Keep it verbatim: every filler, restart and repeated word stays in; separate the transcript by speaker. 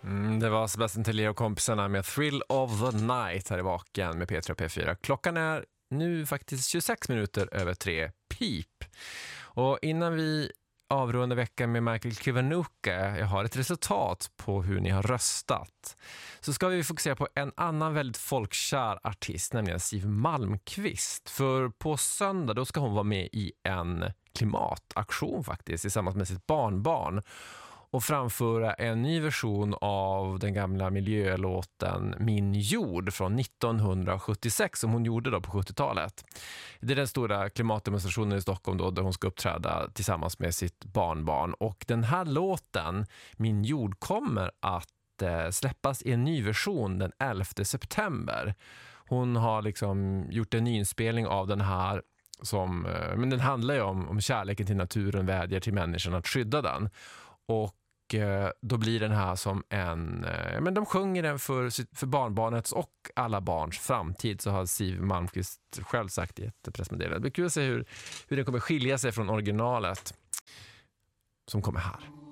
Speaker 1: Mm, det var Sebastian Tellier och kompisarna med Thrill of the Night här i Vaken med P tre och P fyra. Klockan är nu faktiskt tjugosex minuter över tre pip. Och innan vi avrundar veckan med Michael Kiwanuka, jag har ett resultat på hur ni har röstat, så ska vi fokusera på en annan väldigt folkkär artist, nämligen Siw Malmkvist. För på söndag då ska hon vara med i en klimataktion faktiskt tillsammans med sitt barnbarn och framföra en ny version av den gamla miljölåten Min jord från nittonhundrasjuttiosex som hon gjorde då på sjuttiotalet. Det är den stora klimatdemonstrationen i Stockholm då, där hon ska uppträda tillsammans med sitt barnbarn. Och den här låten, Min jord, kommer att eh, släppas i en ny version den elfte september. Hon har liksom gjort en nyinspelning av den här som, eh, men den handlar ju om, om kärleken till naturen, vädjar till människan att skydda den. Och då blir den här som en, men de sjunger den för, för barnbarnets och alla barns framtid, så har Siw Malmkvist själv sagt i ett pressmeddelande. Det blir kul att se hur, hur den kommer skilja sig från originalet som kommer här.